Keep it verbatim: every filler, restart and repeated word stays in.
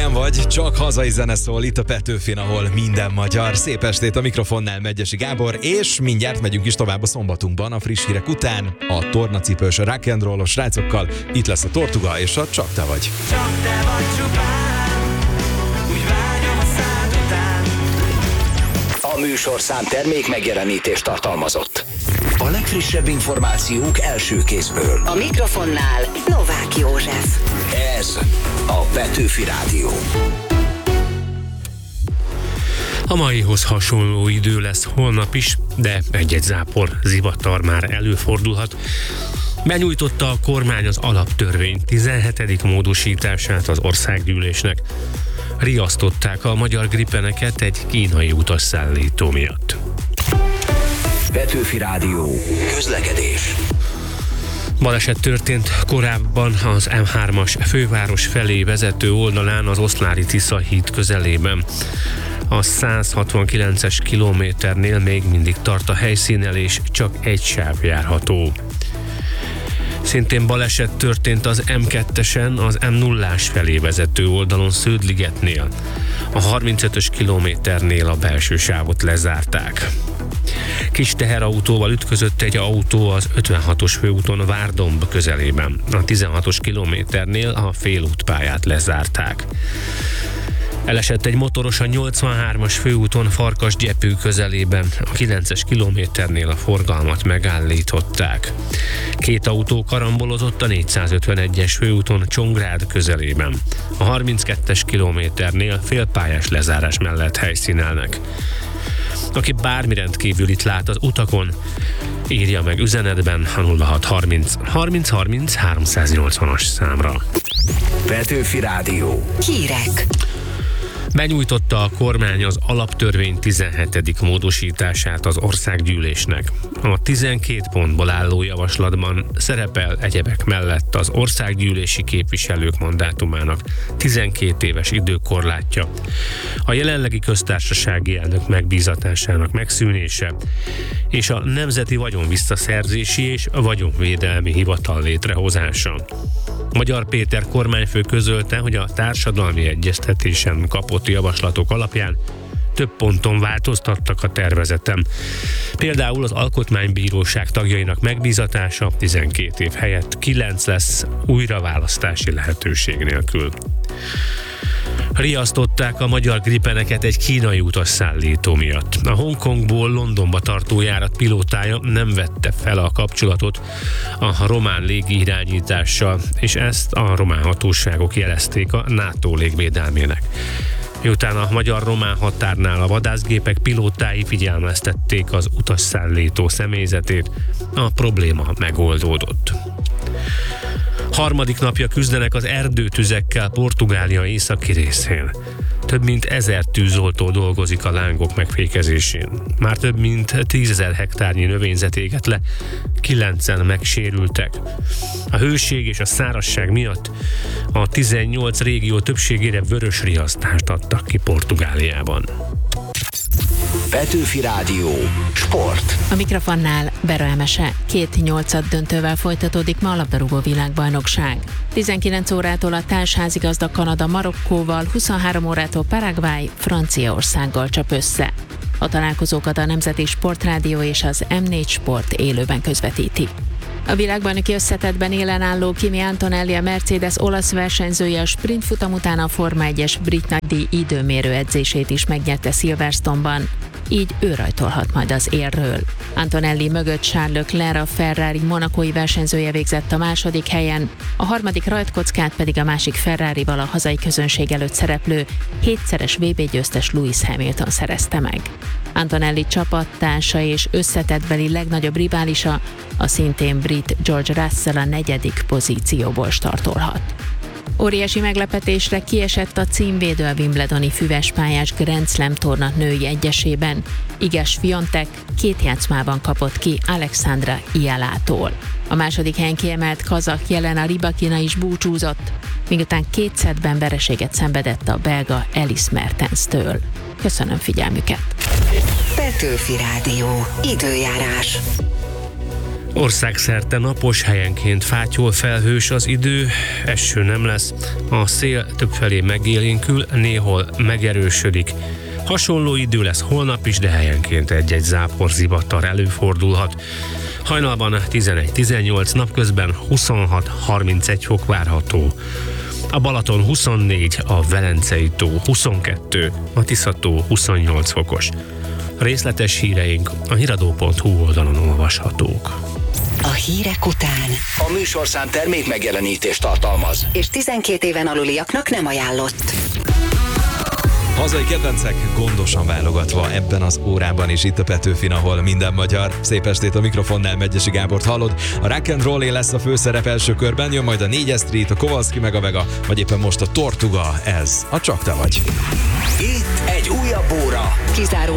helyen vagy, csak hazai zene szól itt a Petőfin, ahol minden magyar. Szép estét, a mikrofonnál Megyesi Gábor, és mindjárt megyünk is tovább a szombatunkban a friss hírek után. A tornacipős rock and rollos srácokkal itt lesz a Tortuga és a Csak te vagy. Csak te vagy csupán, úgy vágyom a szád után. A műsorszám termék megjelenítést tartalmazott. A legfrissebb információk első kézből. A mikrofonnál Novák József. Ez a Petőfi Rádió. A maihoz hasonló idő lesz holnap is, de egy-egy zápor, zivatar már előfordulhat. Benyújtotta a kormány az alaptörvény tizenhetedik módosítását az országgyűlésnek. Riasztották a magyar gripeneket egy kínai utasszállító miatt. Petőfi Rádió. Közlekedés. Baleset történt korábban az em hármas főváros felé vezető oldalán az Oszlári-Tisza híd közelében. A száz hatvankilences kilométernél még mindig tart a helyszínelés, csak egy sáv járható. Szintén baleset történt az em kettesen az em nullás felé vezető oldalon Sződligetnél. A harmincötös kilométernél a belső sávot lezárták. Kis teherautóval ütközött egy autó az ötvenhatos főúton Várdomb közelében. A tizenhatos kilométernél a félútpályát lezárták. Elesett egy motoros a nyolcvanhármas főúton Farkasgyepő közelében, a kilences kilométernél a forgalmat megállították. Két autó karambolozott a négyszázötvenegyes főúton Csongrád közelében. A harminckettes kilométernél félpályás lezárás mellett helyszínelnek. Aki bármi rendkívülit lát az utakon, írja meg üzenetben a nulla hat harminc harminc harminc háromszáznyolcvanas számra. Petőfi Rádió. Hírek. Benyújtotta a kormány az alaptörvény tizenhetedik módosítását az országgyűlésnek. A tizenkét pontból álló javaslatban szerepel egyebek mellett az országgyűlési képviselők mandátumának tizenkét éves időkorlátja, a jelenlegi köztársasági elnök megbízatásának megszűnése és a Nemzeti Vagyonvisszaszerzési és Vagyonvédelmi Hivatal létrehozása. Magyar Péter kormányfő közölte, hogy a társadalmi egyeztetésen kapott javaslatok alapján több ponton változtattak a tervezeten. Például az Alkotmánybíróság tagjainak megbízatása tizenkét év helyett kilenc lesz újraválasztási lehetőség nélkül. Riasztották a magyar gripeneket egy kínai utasszállító miatt. A Hongkongból Londonba tartó járat pilótája nem vette fel a kapcsolatot a román légirányítással, és ezt a román hatóságok jelezték a NATO légvédelmének. Miután a magyar-román határnál a vadászgépek pilótái figyelmeztették az utasszállító személyzetét, a probléma megoldódott. Harmadik napja küzdenek az erdőtüzekkel Portugália északi részén. Több mint ezer tűzoltó dolgozik a lángok megfékezésén. Már több mint tízezer hektárnyi növényzet égett le, kilencen megsérültek. A hőség és a szárazság miatt a tizennyolc régió többségére vörös riasztást adtak ki Portugáliában. Petőfi Rádió. Sport. A mikrofonnál Bera Emese. Két nyolcad döntővel folytatódik ma a labdarúgó világbajnokság. tizenkilenc órától a társházigazda Kanada Marokkóval, huszonhárom órától Paraguay Franciaországgal csap össze. A találkozókat a Nemzeti Sportrádió és az em négy Sport élőben közvetíti. A világbajnoki összetettben élen álló Kimi Antonelli, a Mercedes olasz versenyzője a sprint futam után a Forma egyes brit nagydíj időmérő edzését is megnyerte Silverstone-ban. Így ő rajtolhat majd az élről. Antonelli mögött Charles Leclerc, a Ferrari monakói versenyzője végzett a második helyen, a harmadik rajtkockát pedig a másik Ferrarival a hazai közönség előtt szereplő, hétszeres vé bé győztes Lewis Hamilton szerezte meg. Antonelli csapattársa és összetettbeli legnagyobb riválisa, a szintén brit George Russell a negyedik pozícióból startolhat. Óriási meglepetésre kiesett a címvédő a wimbledoni füvespályás Grand Slam torna női egyesében. Iga Swiatek két játszmában kapott ki Alexandra Ialától. A második helyen kiemelt kazak Jelena Rybakina is búcsúzott, miután két szettben vereséget szenvedett a belga Ellis Mertens-től. Köszönöm figyelmüket! Petőfi Rádió. Időjárás. Országszerte napos, helyenként fátyol, felhős az idő, eső nem lesz, a szél többfelé megélénkül, néhol megerősödik. Hasonló idő lesz holnap is, de helyenként egy-egy zápor, zivatar előfordulhat. Hajnalban tizenegy-tizennyolc, napközben huszonhat harmincegy fok várható. A Balaton huszonnégy, a Velencei tó huszonkettő, a Tisza-tó huszonnyolc fokos. Részletes híreink a hiradó pont hu oldalon olvashatók. A hírek után. A műsorszám termék megjelenítést tartalmaz. És tizenkét éven aluliaknak nem ajánlott. Hazai kedvencek gondosan válogatva ebben az órában is itt a Petőfin, ahol minden magyar. Szép estét, a mikrofonnál Megyesi Gábort hallod. A Rock and Roll lesz a főszerep első körben, jön majd a négyes Street, a Kowalski meg a Vega, vagy éppen most a Tortuga, ez a Csak te vagy. Itt egy újabb óra. Kizárólag